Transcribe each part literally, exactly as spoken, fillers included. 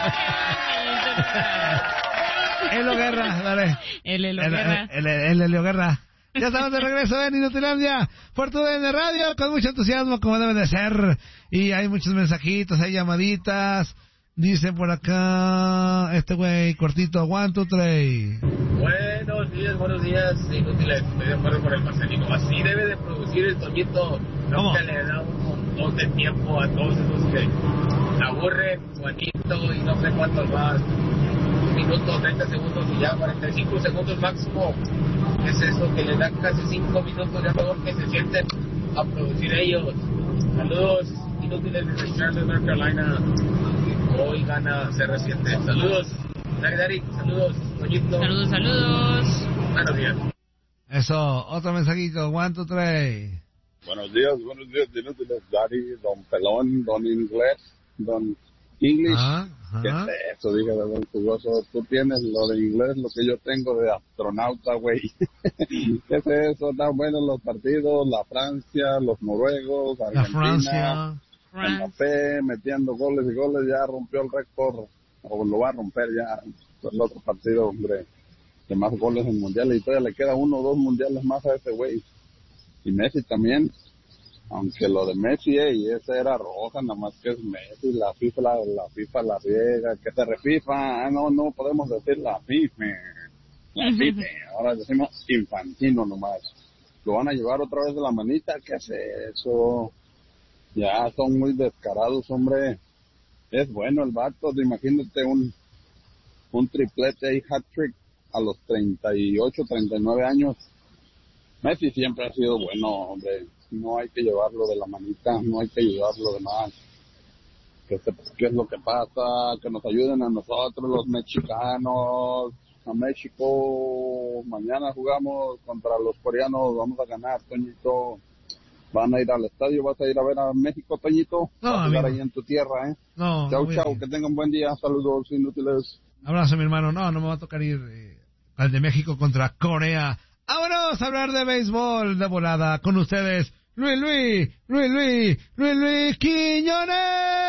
Elo Guerra, dale. El Elo Guerra. El, el, el Elo Guerra. Ya estamos de regreso en Inutilandia por tu D N Radio con mucho entusiasmo como debe de ser. Y hay muchos mensajitos, hay llamaditas. Dice por acá este güey cortito, one, two, three. Buenos días, buenos días, Inútiles. Estoy de acuerdo con el Marcelino. Así debe de producir el Toñito. No que le da un montón de tiempo a todos esos que aburren, Juanito y no sé cuántos más. Un minuto, treinta segundos y ya cuarenta y cinco segundos máximo. ¿Qué es eso? Que le dan casi cinco minutos, ya mejor que se sienten a producir ellos. Saludos, Inútiles desde Charlotte, North Carolina. Hoy gana C R siete. Saludos, Dari Dari. Saludos, Toñito. Saludos, saludos. Buenos días. Eso, otro mensajito, one, two, three. Buenos días, buenos días, Inútiles. Dari, don Pelón, don Inglés, don English. Ah, ¿Qué es eso? Dije de don Jugoso. Tú tienes lo de inglés, lo que yo tengo de astronauta, güey. ¿Qué es eso? Están buenos los partidos, la Francia, los noruegos, Argentina. La Francia. Mbappé metiendo goles y goles, ya rompió el récord, o lo va a romper ya el otro partido, hombre, de más goles en mundiales, y todavía le queda uno o dos mundiales más a ese güey. Y Messi también, aunque lo de Messi, y esa era roja, nada más que es Messi, la FIFA la, la FIFA la riega, que se refifa, ah, no, no podemos decir la FIFA, la FIFA, ahora decimos Infantino nomás. Lo van a llevar otra vez de la manita, ¿qué hace eso? Ya son muy descarados, hombre. Es bueno el vato, imagínate un un triplete y hat-trick a los treinta y ocho, treinta y nueve años. Messi siempre ha sido bueno, hombre. No hay que llevarlo de la manita, no hay que ayudarlo de más. ¿Qué, ¿Qué es lo que pasa? Que nos ayuden a nosotros, los mexicanos. A México, mañana jugamos contra los coreanos, vamos a ganar, Toñito. Van a ir al estadio, vas a ir a ver a México, Toñito. No, vas a estar ahí en tu tierra, ¿eh? No. Chau, no chau, a... que tengan buen día. Saludos, Inútiles. Abrazo, mi hermano. No, no me va a tocar ir eh, al de México contra Corea. Vámonos a hablar de béisbol de volada con ustedes. Luis, Luis, Luis, Luis, Luis, Luis Quiñones.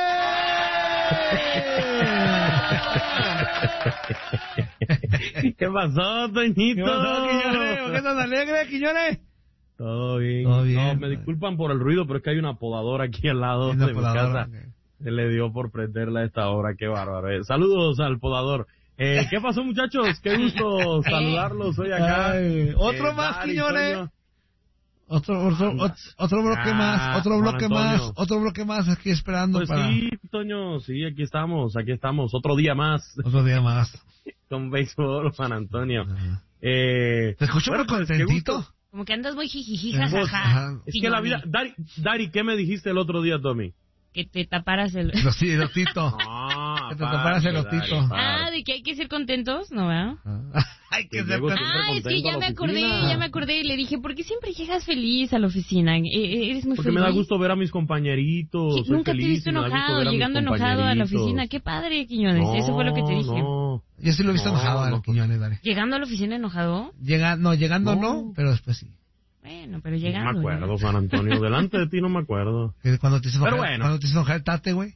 ¿Qué pasó, Toñito? ¿Qué pasó, Quiñones? ¿Por qué estás alegre, Quiñones? Todo bien. Todo bien. No, me disculpan por el ruido, pero es que hay una podadora aquí al lado de mi casa. Okay. Se le dio por prenderla a esta hora, qué bárbaro. Eh, saludos al podador. Eh, ¿Qué pasó, muchachos? Qué gusto saludarlos hoy acá. Ay, otro eh, más, Dari, Quiñones. Toño. Otro, otro, otro, otro bloque ah, más, otro bloque Juan más, Antonio. otro bloque más aquí esperando Pues para... sí, Toño, sí, aquí estamos, aquí estamos, otro día más. Otro día más. Con béisbol, Juan Antonio. Ajá. Eh, ¿Te escucho bueno, muy pues, qué contentito? gusto. Como que andas muy jijiji, Pues, jajaja. es que la vida... Dari, Dari, ¿qué me dijiste el otro día, Tommy? Que te taparas el... Los elotito. Ah, que te taparas el otito. Ah, ¿de que hay que ser contentos? ¿No, verdad? Hay que Que ser llego contentos. siempre Ah, es que contento a ya la me acordé, oficina. ya me acordé. Y le dije, ¿por qué siempre llegas feliz a la oficina? Eh, ¿Eres muy Porque feliz? me da gusto ver a mis compañeritos. Sí, soy nunca te he feliz visto y me da gusto enojado, ver a mis llegando enojado a la compañeritos. oficina. Qué padre, Quiñones. No, Eso fue lo que te dije. No, Yo sí lo he visto No, enojado a no. los Quiñones, dale. ¿Llegando a la oficina enojado? Llega, no, llegando no. No. pero después sí. Bueno, pero no llegando. me acuerdo, Juan Antonio. Delante de ti no me acuerdo. Que Cuando te hizo Pero enojar, bueno. cuando te hizo enojar el tate, güey.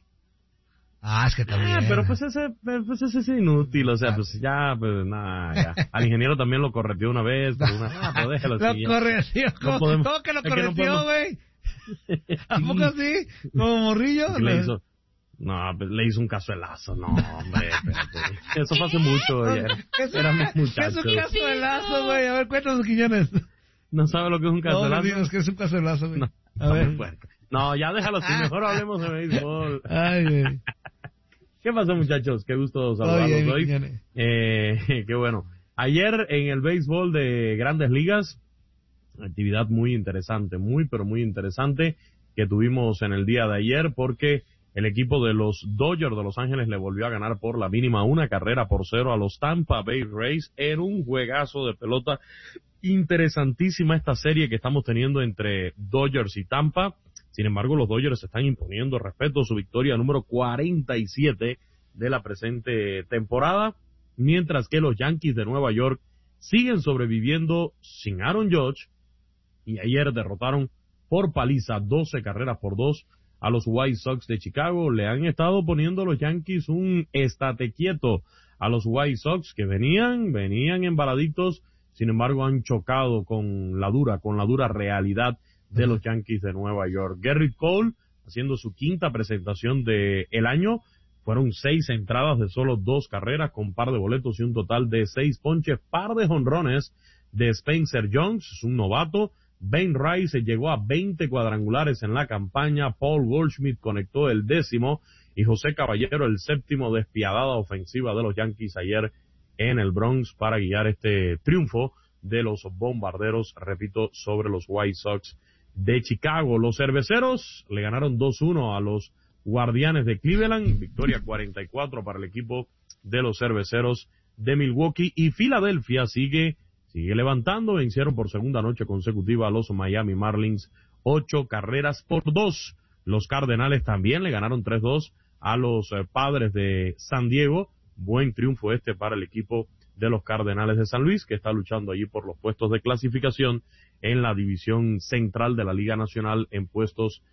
Ah, es que también. Ah, pero pues ese, pues ese es inútil, o sea, pues ya, pues nada, ya. Al ingeniero también lo correteó una vez, pero una, ah, pues déjalo Lo así. ya. correteó. No ¿Cómo, podemos- ¿Cómo que lo es que no correteó, podemos- güey? ¿A poco así? ¿Como morrillo? Le hizo, no, pues le hizo un cazuelazo, no, hombre, espérate. Eso fue hace mucho, ya. ¿Qué es, Éramos ¿qué es muchachos. un cazuelazo, güey? A ver, cuéntanos, Quiñones. ¿No sabe lo que es un No, cazuelazo? dinos que es un cazuelazo, güey. No, A está ver. muy fuerte. No, ya déjalo así, mejor hablemos de béisbol. Ay, güey. ¿Qué pasó, muchachos? Qué gusto saludarlos Oye, mi hoy. Quiñones. Eh, qué bueno. Ayer en el béisbol de Grandes Ligas, actividad muy interesante, muy pero muy interesante que tuvimos en el día de ayer porque el equipo de los Dodgers de Los Ángeles le volvió a ganar por la mínima una carrera por cero a los Tampa Bay Rays en un juegazo de pelota. Interesantísima esta serie que estamos teniendo entre Dodgers y Tampa. Sin embargo, los Dodgers se están imponiendo respecto a su victoria número cuarenta y siete de la presente temporada, mientras que los Yankees de Nueva York siguen sobreviviendo sin Aaron Judge y ayer derrotaron por paliza doce carreras por dos a los White Sox de Chicago. Le han estado poniendo los Yankees un estate quieto a los White Sox, que venían, venían embaladitos, sin embargo han chocado con la dura, con la dura realidad de los Yankees de Nueva York. Gerrit Cole, haciendo su quinta presentación de el año, fueron seis entradas de solo dos carreras, con par de boletos y un total de seis ponches, par de jonrones de Spencer Jones, es un novato. Ben Rice llegó a veinte cuadrangulares en la campaña, Paul Goldschmidt conectó el décimo y José Caballero el séptimo. Despiadada ofensiva de los Yankees ayer en el Bronx para guiar este triunfo de los bombarderos, repito, sobre los White Sox de Chicago. Los cerveceros le ganaron dos uno a los Guardianes de Cleveland, victoria cuarenta y cuatro para el equipo de los cerveceros de Milwaukee, y Filadelfia sigue Sigue levantando, vencieron por segunda noche consecutiva a los Miami Marlins, ocho carreras por dos. Los Cardenales también le ganaron tres dos a los eh, Padres de San Diego. Buen triunfo este para el equipo de los Cardenales de San Luis, que está luchando allí por los puestos de clasificación en la división central de la Liga Nacional en puestos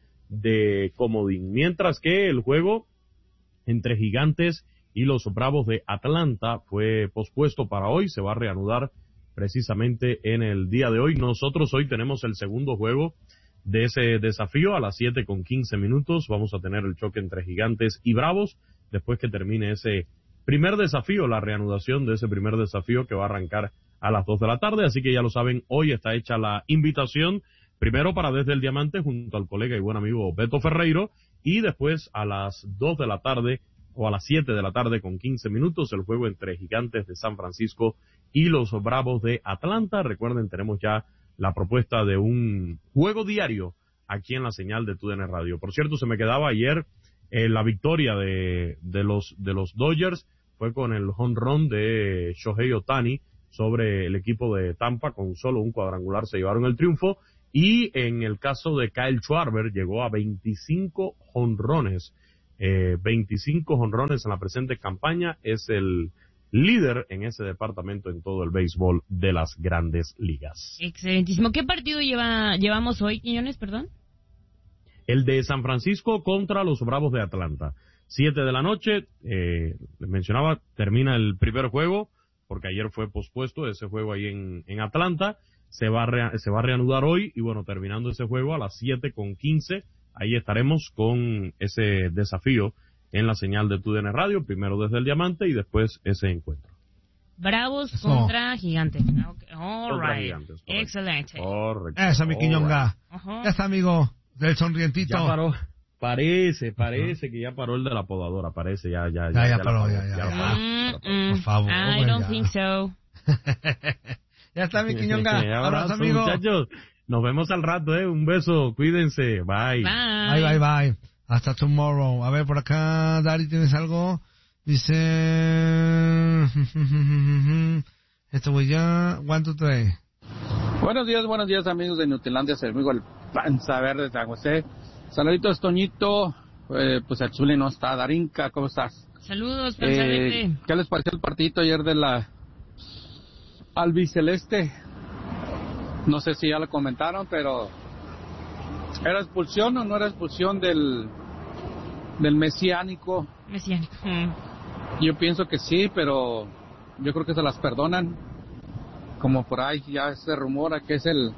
de comodín. Mientras que el juego entre Gigantes y los Bravos de Atlanta fue pospuesto para hoy, se va a reanudar precisamente en el día de hoy. Nosotros hoy tenemos el segundo juego de ese desafío a las siete con quince minutos. Vamos a tener el choque entre Gigantes y Bravos después que termine ese primer desafío, la reanudación de ese primer desafío que va a arrancar a las dos de la tarde. Así que ya lo saben, hoy está hecha la invitación, primero para Desde el Diamante junto al colega y buen amigo Beto Ferreiro, y después a las dos de la tarde o a las siete de la tarde con quince minutos, el juego entre Gigantes de San Francisco y los Bravos de Atlanta. Recuerden, tenemos ya la propuesta de un juego diario aquí en la señal de T U D N Radio. Por cierto, se me quedaba ayer eh, la victoria de, de los de los Dodgers, fue con el home run de Shohei Ohtani sobre el equipo de Tampa, con solo un cuadrangular se llevaron el triunfo, y en el caso de Kyle Schwarber llegó a veinticinco jonrones. Eh, veinticinco jonrones en la presente campaña, es el líder en ese departamento en todo el béisbol de las Grandes Ligas. Excelentísimo. ¿Qué partido lleva llevamos hoy, Quiñones, perdón? El de San Francisco contra los Bravos de Atlanta. Siete de la noche, eh, les mencionaba, termina el primer juego, porque ayer fue pospuesto ese juego ahí en, en Atlanta, se va, a re, se va a reanudar hoy, y bueno, terminando ese juego a las siete con quince, ahí estaremos con ese desafío en la señal de T U D N Radio, primero Desde el Diamante y después ese encuentro. Bravos Eso. contra Gigantes. Okay. All Contra right. Gigantes, correcto. Excelente. Correcto. Eso, mi Quiñonga. Ajá. Ya está, amigo, del sonrientito. Ya paró. Parece, parece uh-huh. que ya paró el de la podadora, parece, ya, ya, Ya, ya. ya ya paró, la ya, ya, la ya. paró. Mm, Por favor, I güey, don't ya. think so. Ya está, mi Quiñonga. Abrazo, Abrazo, amigo. muchachos. Nos vemos al rato, eh. Un beso, cuídense. Bye. Bye, bye, bye. Hasta tomorrow. A ver, por acá, Dari, ¿tienes algo? Dice... Esto voy ya... One, two, three. Buenos días, buenos días, amigos de Nutilandia, el amigo el Panza Verde de San José. Saluditos, Toñito. Eh, pues el Zuli no está. Darinka, ¿cómo estás? Saludos, Panza Eh, Verde. ¿Qué les pareció el partidito ayer de la albiceleste? No sé si ya lo comentaron, pero ¿era expulsión o no era expulsión del del mesiánico? Mesiánico. Mm. Yo pienso que sí, pero yo creo que se las perdonan. Como por ahí ya se rumora que es el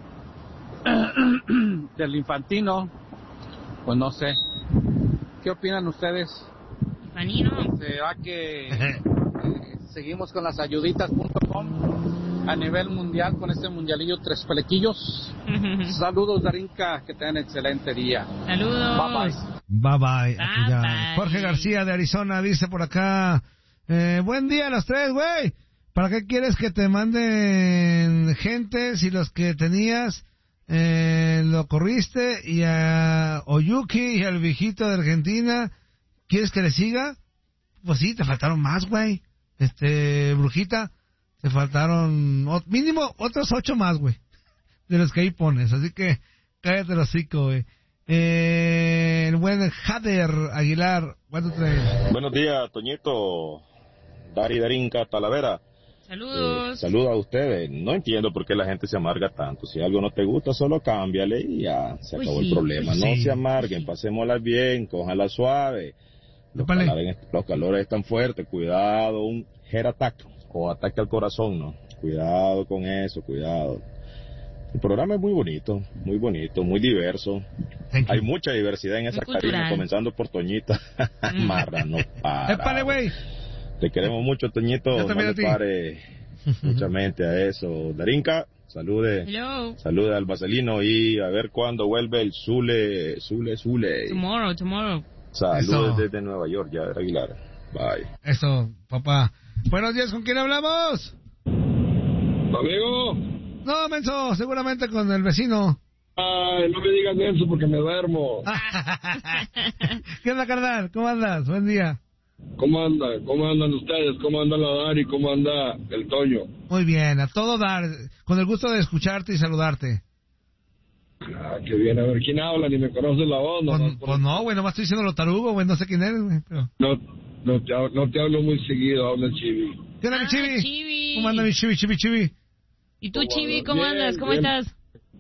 del Infantino, pues no sé. ¿Qué opinan ustedes? Panino. ¿Será que eh, seguimos con las ayuditas punto com a nivel mundial con este mundialillo tres pelequillos? Saludos, Darinka, que tengan excelente día. Saludos. Bye bye. Bye, bye. Bye, Aquí ya. bye. Jorge García de Arizona dice por acá... Eh, buen día a los tres, güey. ¿Para qué quieres que te manden gente si los que tenías eh, lo corriste? Y a Oyuki y al viejito de Argentina, ¿quieres que le siga? Pues sí, te faltaron más, güey. Este, Brujita, te faltaron ot- mínimo otros ocho más, güey, de los que ahí pones. Así que cállate el hocico, güey. Eh, el buen Jader Aguilar. ¿Cuánto traes? Buenos días, Toñito, Dari Darinka, Talavera. Saludos. Eh, saludos a ustedes. No entiendo por qué la gente se amarga tanto. Si algo no te gusta, solo cámbiale y ya se Pues acabó sí, el problema. pues no sí, se amarguen, pues sí. pasémosla bien, cójanla suave. Los calores, los calores están fuertes. Cuidado, un heart attack o ataque al corazón, ¿no? Cuidado con eso, cuidado. El programa es muy bonito, muy bonito, muy diverso. Hay mucha diversidad en esa cabina, comenzando por Toñita. Mm. Marra, no para. ¡Épale, güey! Te queremos mucho, Toñito. No le pare mucha mente a eso. Darinka, salude. Hello. Salude al Vaselino y a ver cuándo vuelve el Zule, Zule, Zule. Tomorrow, tomorrow. Saludos desde Nueva York, ya, Aguilar. Bye. Eso, papá. Buenos días, ¿con quién hablamos? Amigo. No, menso, seguramente con el vecino. Ay, no me digas eso porque me duermo. ¿Qué onda, carnal? ¿Cómo andas? Buen día. ¿Cómo anda? ¿Cómo andan ustedes? ¿Cómo anda la Dari? ¿Cómo anda el Toño? Muy bien, a todo dar. Con el gusto de escucharte y saludarte. Ah, qué bien. A ver, ¿quién habla? Ni me conoce la voz. Pues, No, pues no, güey, nomás estoy diciendo lo tarugo, güey, no sé quién eres, güey. Pero... No, no, te, no te hablo muy seguido, habla Chivi. ¿Qué onda, ah, mi Chivi? Chivi? ¿Cómo anda mi Chivi, Chivi, Chivi? ¿Y tú, Chivi, cómo bien, andas? ¿Cómo bien. estás?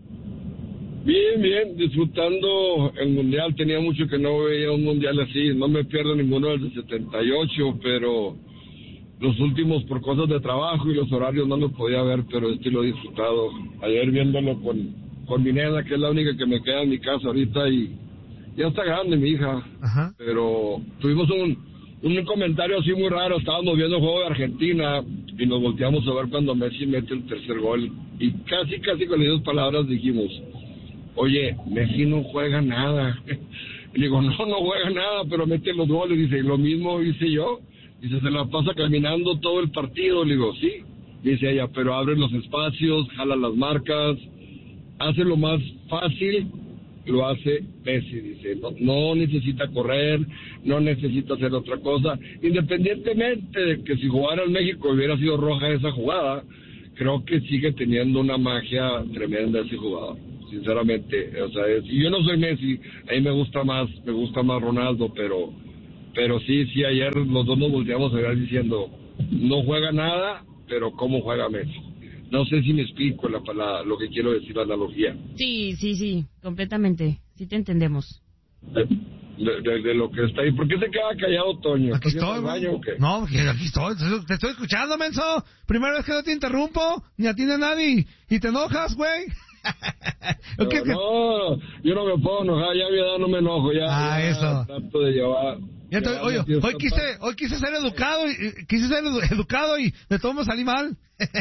Bien, bien, disfrutando el Mundial. Tenía mucho que no veía un Mundial así. No me pierdo ninguno del de setenta y ocho, pero los últimos por cosas de trabajo y los horarios no los podía ver, pero este lo he disfrutado. Ayer viéndolo con, con mi nena, que es la única que me queda en mi casa ahorita, y ya está grande mi hija. Ajá. Pero tuvimos un, un comentario así muy raro. Estábamos viendo el juego de Argentina y nos volteamos a ver cuando Messi mete el tercer gol. Y casi, casi con las dos palabras dijimos... Oye, Messi no juega nada. Y digo, no, no juega nada, pero mete los goles. Dice, lo mismo hice yo. Dice, se la pasa caminando todo el partido. Le digo, sí. Dice ella, pero abre los espacios, jala las marcas, hace lo más fácil, lo hace Messi. Dice, no, no necesita correr, no necesita hacer otra cosa. Independientemente de que si jugara en México hubiera sido roja esa jugada, creo que sigue teniendo una magia tremenda ese jugador. Sinceramente, o sea, es, y yo no soy Messi, a mí me gusta más, me gusta más Ronaldo, pero, pero sí, sí, ayer los dos nos volteamos a ver diciendo, no juega nada, pero cómo juega Messi. No sé si me explico la palabra, lo que quiero decir, la analogía. Sí, sí, sí, completamente, sí te entendemos. De, de, de, de lo que está ahí. ¿Por qué se queda callado, Toño? Aquí estoy, baño, ¿o qué? No, aquí estoy, te estoy escuchando, menso. Primera vez que no te interrumpo, ni a ti ni a nadie, y te enojas, güey. No, okay, no, yo no me puedo enojar, ya a mi edad no me enojo, ya, ah, ya eso. trato de llevar. Ya te, oye, hoy quise, hoy quise ser educado, y, quise ser educado y de todo me salí mal.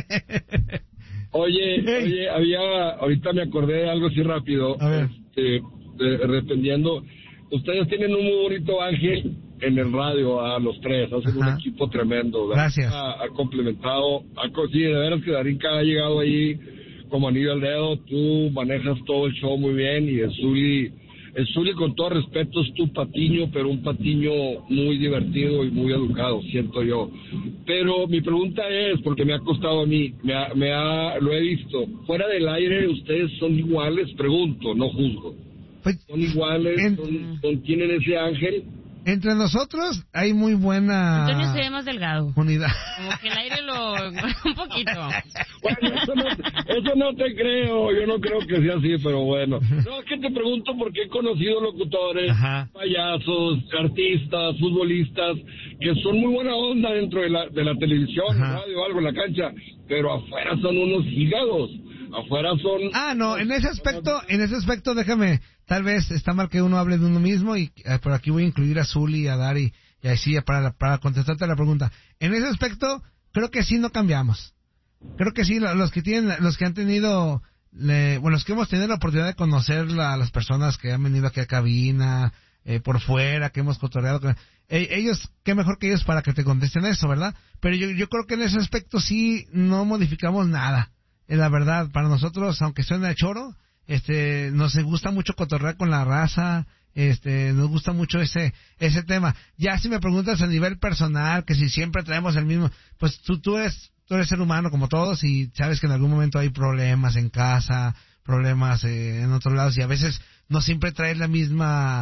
Oye, hey. oye, había, ahorita me acordé de algo así rápido, a ver. Este, de, dependiendo, ustedes tienen un muy bonito ángel en el radio, a los tres, hacen Ajá. un equipo tremendo, ¿verdad? Gracias. Ha, ha complementado, ha, sí, de veras que Darinka ha llegado ahí como anillo al dedo, tú manejas todo el show muy bien, y el Zuli, el Zuli con todo respeto es tu Patiño, pero un Patiño muy divertido y muy educado, siento yo. Pero mi pregunta es, porque me ha costado a mí, me ha, me ha, lo he visto, fuera del aire, ¿ustedes son iguales? Pregunto, no juzgo. Pues, ¿Son iguales? en... ¿Son, son, ¿Tienen ese ángel? Entre nosotros hay muy buena... Antonio se ve más delgado. Unidad. Como que el aire lo... un poquito. Bueno, eso no, eso no te creo, yo no creo que sea así, pero bueno. No, es que te pregunto porque he conocido locutores, Ajá. payasos, artistas, futbolistas, que son muy buena onda dentro de la, de la televisión, Ajá. radio, algo en la cancha, pero afuera son unos hígados. Afuera son... Ah, no, en ese aspecto, en ese aspecto déjame, tal vez está mal que uno hable de uno mismo, y eh, pero aquí voy a incluir a Zuli y a Dari, y así para, para contestarte la pregunta. En ese aspecto, creo que sí no cambiamos. Creo que sí, los que tienen, los que han tenido, le, bueno, los que hemos tenido la oportunidad de conocer a las personas que han venido aquí a cabina, eh, por fuera, que hemos cotorreado con eh, ellos, qué mejor que ellos para que te contesten eso, ¿verdad? Pero yo, yo creo que en ese aspecto sí no modificamos nada. Es la verdad, para nosotros, aunque suene a choro, este, nos gusta mucho cotorrear con la raza, este, nos gusta mucho ese, ese tema. Ya si me preguntas a nivel personal, que si siempre traemos el mismo, pues tú, tú eres, tú eres ser humano como todos, y sabes que en algún momento hay problemas en casa, problemas eh, en otros lados, y a veces no siempre traes la misma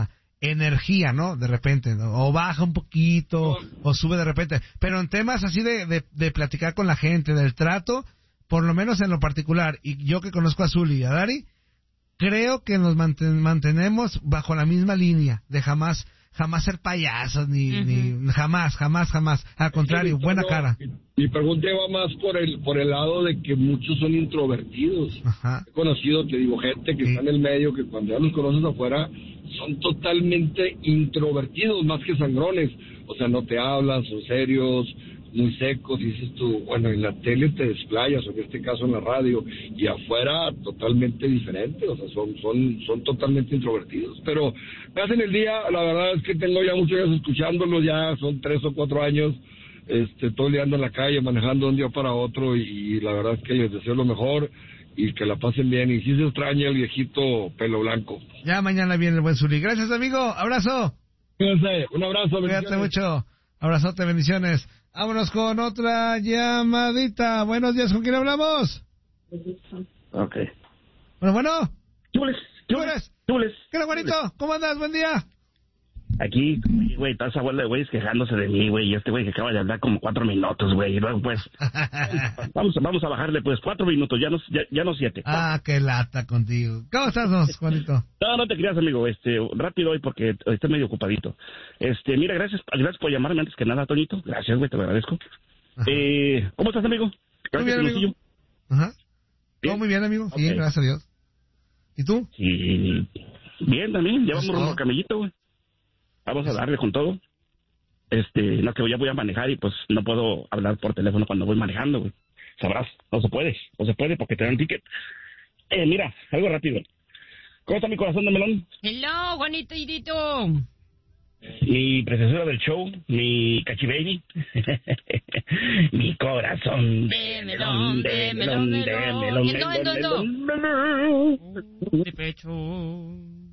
energía, ¿no? De repente, ¿no? O baja un poquito, o sube de repente. Pero en temas así de, de, de platicar con la gente, del trato, por lo menos en lo particular, y yo que conozco a Zuli y a Dari, creo que nos manten, mantenemos bajo la misma línea de jamás jamás ser payasos, ni, uh-huh. ni jamás, jamás, jamás. Al contrario, sí, buena no, cara. Mi pregunta va más por el por el lado de que muchos son introvertidos. Ajá. He conocido, te digo, gente que sí. está en el medio, que cuando ya los conoces afuera, son totalmente introvertidos, más que sangrones. O sea, no te hablan, son serios, muy secos, y dices tú, bueno, en la tele te desplayas, o en este caso en la radio, y afuera totalmente diferente, o sea, son son son totalmente introvertidos, pero me hacen el día. La verdad es que tengo ya muchos años escuchándolos, ya son tres o cuatro años, este, todo el día ando en la calle, manejando de un día para otro, y, y la verdad es que les deseo lo mejor, y que la pasen bien, y sí se extraña el viejito pelo blanco. Ya mañana viene el buen Zuli. Gracias, amigo, abrazo. Cuídense, un abrazo. Cuídate mucho, abrazote, bendiciones. Vámonos con otra llamadita. Buenos días, ¿con quién hablamos? Ok. Bueno, bueno. Chules, chules, chules. ¿Qué era, Juanito? ¿Cómo andas? Buen día. Aquí, güey, toda esa bola de güeyes quejándose de mí, güey, y este güey que acaba de hablar como cuatro minutos, güey, y luego, pues, vamos, vamos a bajarle, pues, cuatro minutos, ya no, ya, ya no siete. Ah, qué lata contigo. ¿Cómo estás, nos, Juanito? No, no te creas, amigo, este, rápido hoy porque estoy medio ocupadito. Este, mira, gracias, gracias por llamarme antes que nada, Toñito, gracias, güey, te lo agradezco. Ajá. Eh, ¿cómo estás, amigo? Gracias, muy bien, amigo. Ajá. Todo muy bien, amigo, okay. Sí, gracias a Dios. ¿Y tú? Sí, bien también, llevamos rumbo al camellito, güey. Vamos a darle con todo. Este, no, que ya voy a manejar y pues no puedo hablar por teléfono cuando voy manejando, güey. Sabrás, no se puede, no se puede porque te dan ticket. Eh, mira, algo rápido. ¿Cómo está mi corazón de melón? Hello, Juanito Irito. Mi precesora del show, mi cachibaby. Mi corazón de melón, de melón, de melón, de melón, de pecho.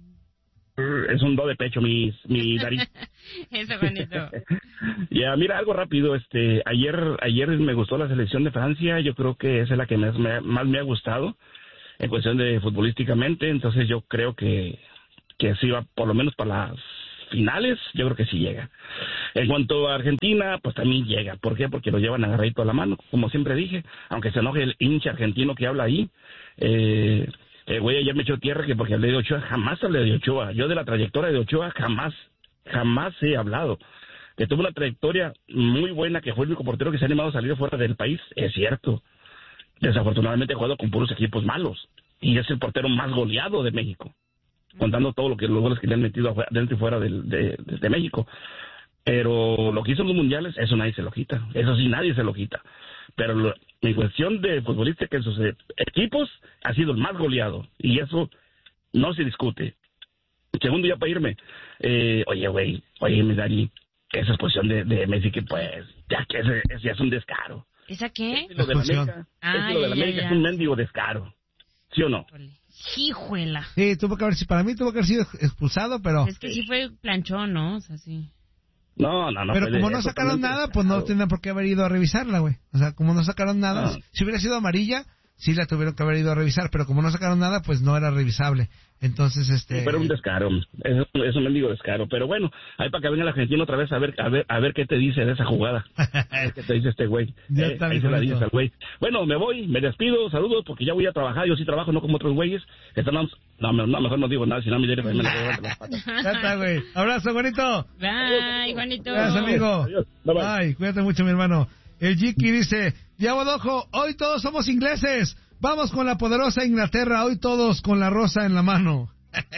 Es un do de pecho, mi, mi Dari. Eso, bonito. Ya, yeah, mira, algo rápido. Este, ayer, ayer me gustó la selección de Francia. Yo creo que esa es la que más me, más me ha gustado en cuestión de futbolísticamente. Entonces yo creo que, que sí va, por lo menos para las finales, yo creo que sí llega. En cuanto a Argentina, pues también llega. ¿Por qué? Porque lo llevan agarradito a la mano, como siempre dije. Aunque se enoje el hincha argentino que habla ahí. Eh... Eh, güey, ayer me echó tierra que porque hablé de Ochoa, jamás hablé de Ochoa. Yo de la trayectoria de Ochoa jamás, jamás he hablado. Que tuvo una trayectoria muy buena, que fue el único portero que se ha animado a salir fuera del país, es cierto. Desafortunadamente ha jugado con puros equipos malos. Y es el portero más goleado de México. Contando todo lo que los goles que le han metido dentro y fuera de, de, de, de México. Pero lo que hizo en los mundiales, eso nadie se lo quita. Eso sí, nadie se lo quita. Pero lo, en cuestión de futbolista que en sus equipos ha sido el más goleado. Y eso no se discute. Segundo, ya para irme. Eh, oye, güey, oye, mi Dari, esa exposición de, de Messi que pues, ya que ese, ese ya es un descaro. ¿Esa qué? Es lo de la América, ah, es lo de la ya, América, ya. es un mendigo descaro. ¿Sí o no? Hijuela. Sí, tuvo que haber, para mí tuvo que haber sido expulsado, pero... Es que sí fue planchón, ¿no? O sea, sí. No, no, no. Pero como no sacaron nada, pues no tendrían por qué haber ido a revisarla, güey. O sea, como no sacaron nada, no. Si hubiera sido amarilla, sí la tuvieron que haber ido a revisar, pero como no sacaron nada, pues no era revisable. Entonces, este... Sí, pero un descaro, es, es un mendigo descaro. Pero bueno, ahí para que venga la Argentina otra vez a ver, a ver, a ver qué te dice de esa jugada. A ver qué te dice este güey. Ya eh, está, ahí se la dices al güey. Bueno, me voy, me despido, saludos, porque ya voy a trabajar. Yo sí trabajo, no como otros güeyes. Están, no, no, mejor no digo nada, si no me diré me la quedo las patas. Ya está, güey. Abrazo, Juanito. Bye, Juanito. Gracias, amigo. Adiós. Bye, bye. Ay, cuídate mucho, mi hermano. El Jiki dice, Diablo Ojo, hoy todos somos ingleses. Vamos con la poderosa Inglaterra, hoy todos con la rosa en la mano.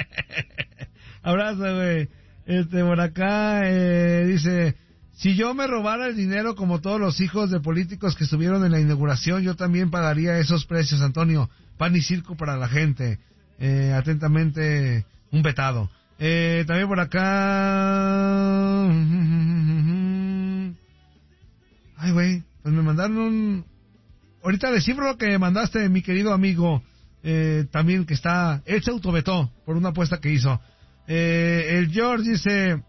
Abrazo, güey. Este, por acá, eh, dice, si yo me robara el dinero como todos los hijos de políticos que estuvieron en la inauguración, yo también pagaría esos precios, Antonio. Pan y circo para la gente. Eh, atentamente, un vetado. Eh, también por acá... Ay, güey, pues me mandaron un... Ahorita descifro lo que mandaste, mi querido amigo, eh, también que está... Él se autovetó por una apuesta que hizo. Eh, el George dice...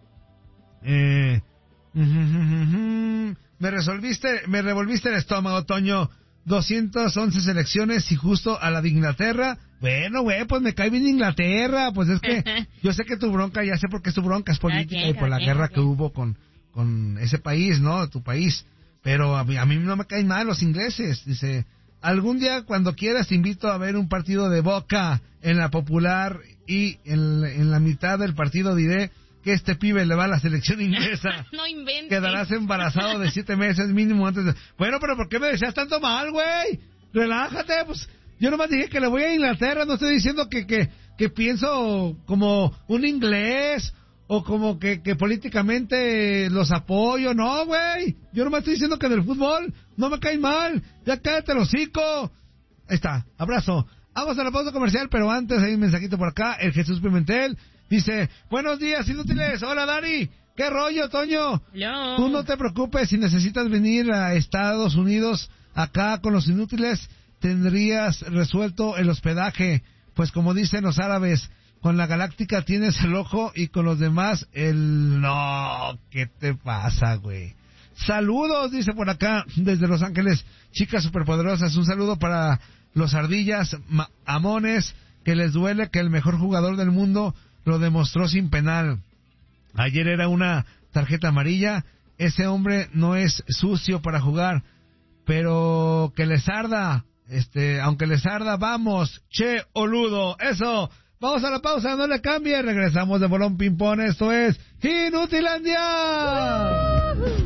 Eh, me resolviste, me revolviste el estómago, Toño. doscientas once selecciones y justo a la de Inglaterra. Bueno, güey, pues me cae bien Inglaterra. Pues es que yo sé que tu bronca, ya sé por qué es tu bronca, es política okay, y por okay, la guerra okay. que hubo con, con ese país, ¿no? Tu país. Pero a mí, a mí no me caen mal los ingleses. Dice, algún día cuando quieras te invito a ver un partido de Boca en la Popular y en, en la mitad del partido diré que este pibe le va a la selección inglesa. No inventes. Quedarás embarazado de siete meses mínimo antes de... Bueno, pero ¿por qué me deseas tanto mal, güey? Relájate, pues yo nomás dije que le voy a Inglaterra, no estoy diciendo que, que, que pienso como un inglés o como que, que políticamente los apoyo, no, güey. Yo nomás estoy diciendo que del fútbol no me caen mal. Ya cállate el hocico. Ahí está, abrazo. Vamos a la pausa comercial, pero antes hay un mensajito por acá, el Jesús Pimentel. Dice, buenos días, inútiles. Hola, Dari. ¿Qué rollo, Toño? Hello. Tú no te preocupes, si necesitas venir a Estados Unidos, acá con los inútiles, tendrías resuelto el hospedaje. Pues como dicen los árabes, con la Galáctica tienes el ojo y con los demás el... No, ¿qué te pasa, güey? Saludos, dice por acá, desde Los Ángeles, chicas superpoderosas. Un saludo para los ardillas amones, que les duele que el mejor jugador del mundo lo demostró sin penal. Ayer era una tarjeta amarilla. Ese hombre no es sucio para jugar, pero que les arda, este, aunque les arda, vamos, che, oludo, eso. Vamos a la pausa, no le cambie, regresamos de Bolón Ping Pong, esto es Inutilandia.